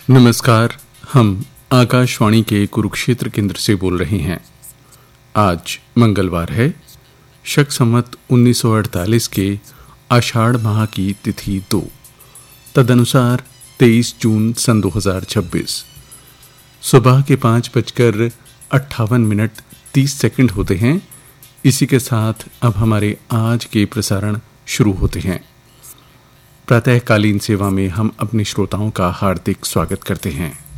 नमस्कार। हम आकाशवाणी के कुरुक्षेत्र केंद्र से बोल रहे हैं। आज मंगलवार है, शक संवत 1948 के आषाढ़ माह की तिथि 2, तदनुसार 23 जून सन 2026। सुबह के 5:58 होते हैं। इसी के साथ अब हमारे आज के प्रसारण शुरू होते हैं। प्रातःकालीन सेवा में हम अपने श्रोताओं का हार्दिक स्वागत करते हैं।